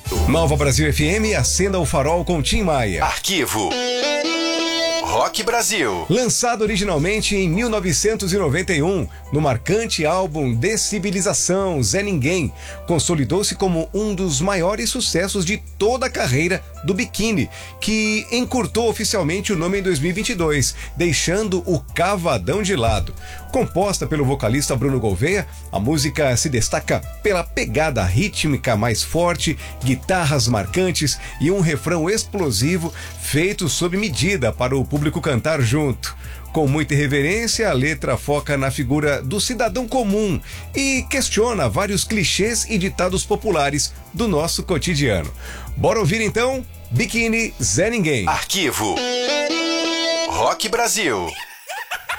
Nova Brasil FM, acenda o farol com Tim Maia. Arquivo Rock Brasil. Lançado originalmente em 1991, no marcante álbum Decibelização, Zé Ninguém, consolidou-se como um dos maiores sucessos de toda a carreira do Biquíni, que encurtou oficialmente o nome em 2022, deixando o Cavadão de lado. Composta pelo vocalista Bruno Gouveia, a música se destaca pela pegada rítmica mais forte, guitarras marcantes e um refrão explosivo feito sob medida para o público cantar junto. Com muita irreverência, a letra foca na figura do cidadão comum e questiona vários clichês e ditados populares do nosso cotidiano. Bora ouvir então Biquíni, Zé Ninguém. Arquivo Rock Brasil.